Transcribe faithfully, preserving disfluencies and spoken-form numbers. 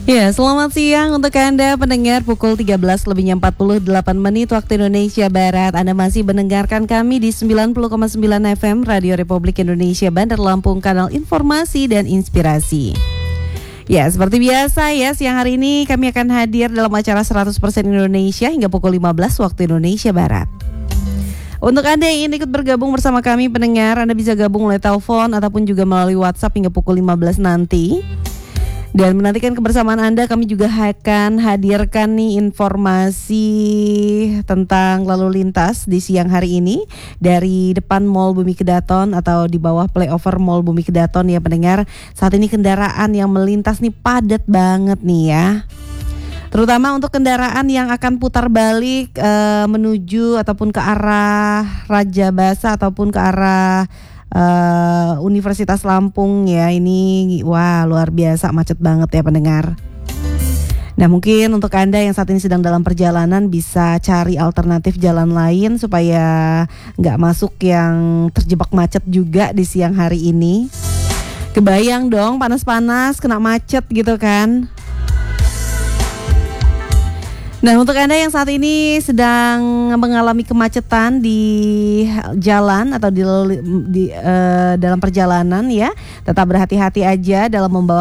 Ya, selamat siang untuk Anda pendengar pukul tiga belas lebih empat puluh delapan menit waktu Indonesia Barat. Anda masih mendengarkan kami di sembilan puluh koma sembilan F M Radio Republik Indonesia Bandar Lampung, kanal informasi dan inspirasi. Ya, seperti biasa ya, siang hari ini kami akan hadir dalam acara seratus persen Indonesia hingga pukul lima belas waktu Indonesia Barat. Untuk Anda yang ingin ikut bergabung bersama kami pendengar, Anda bisa gabung melalui telepon ataupun juga melalui WhatsApp hingga pukul lima belas nanti. Dan menantikan kebersamaan Anda, kami juga akan hadirkan nih informasi tentang lalu lintas di siang hari ini dari depan Mall Bumi Kedaton atau di bawah flyover Mall Bumi Kedaton ya pendengar. Saat ini kendaraan yang melintas nih padat banget nih ya. Terutama untuk kendaraan yang akan putar balik e, menuju ataupun ke arah Raja Basa ataupun ke arah Uh, Universitas Lampung ya, ini wah luar biasa macet banget ya pendengar. Nah, mungkin untuk Anda yang saat ini sedang dalam perjalanan bisa cari alternatif jalan lain supaya nggak masuk yang terjebak macet juga di siang hari ini. Kebayang dong panas-panas kena macet gitu kan. Nah, untuk Anda yang saat ini sedang mengalami kemacetan di jalan atau di, di uh, dalam perjalanan ya, tetap berhati-hati aja dalam membawa